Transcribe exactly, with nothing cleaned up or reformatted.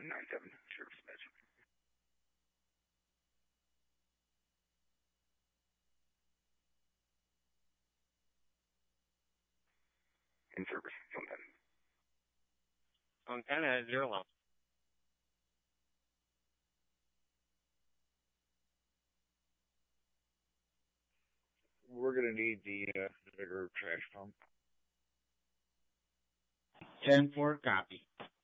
nine seven, service dispatch. In service, sometime. On ten at zero one. We're going to need the uh, bigger trash pump. ten four, copy.